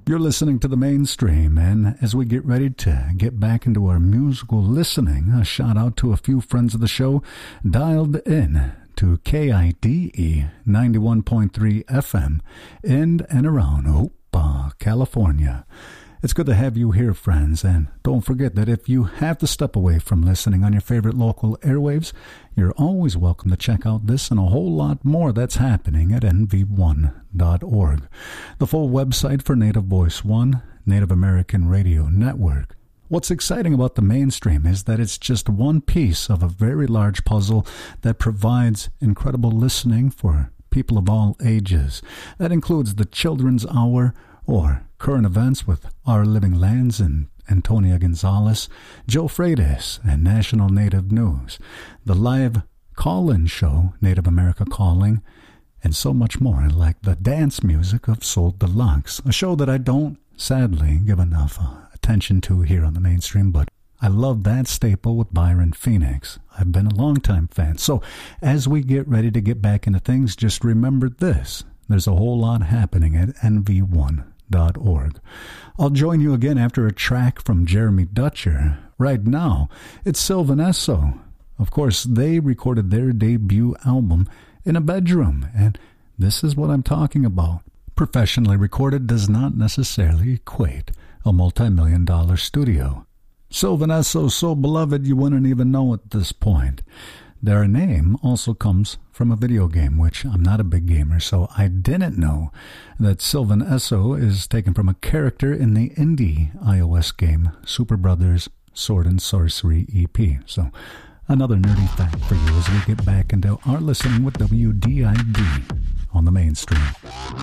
You're listening to The Mainstream, and as we get ready to get back into our musical listening, a shout out to a few friends of the show dialed in to KIDE 91.3 FM in and around Hoopa, California. It's good to have you here, friends, and don't forget that if you have to step away from listening on your favorite local airwaves, you're always welcome to check out this and a whole lot more that's happening at nv1.org, the full website for Native Voice One, Native American Radio Network. What's exciting about The Mainstream is that it's just one piece of a very large puzzle that provides incredible listening for people of all ages. That includes the Children's Hour, or current events with Our Living Lands and Antonia Gonzalez, Joe Freitas, and National Native News, the live call-in show, Native America Calling, and so much more, like the dance music of Soul Deluxe, a show that I don't, sadly, give enough attention to here on The Mainstream, but I love that staple with Byron Phoenix. I've been a longtime fan. So as we get ready to get back into things, just remember this. There's a whole lot happening at nv1.org. I'll join you again after a track from Jeremy Dutcher. Right now, it's Sylvan Esso. Of course, they recorded their debut album in a bedroom, and this is what I'm talking about. Professionally recorded does not necessarily equate a multi-million-dollar studio. Sylvan Esso, so beloved you wouldn't even know at this point. Their name also comes from a video game, which I'm not a big gamer, so I didn't know that Sylvan Esso is taken from a character in the indie iOS game Super Brothers Sword and Sorcery EP. So another nerdy fact for you as we get back into our listening with WDID on The Mainstream.